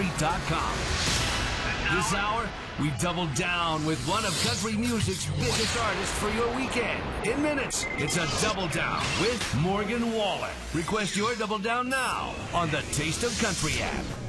country.com. This hour, we double down with one of country music's biggest artists for your weekend. In minutes, it's a Double Down with Morgan Wallen. Request your Double Down now on the Taste of Country app.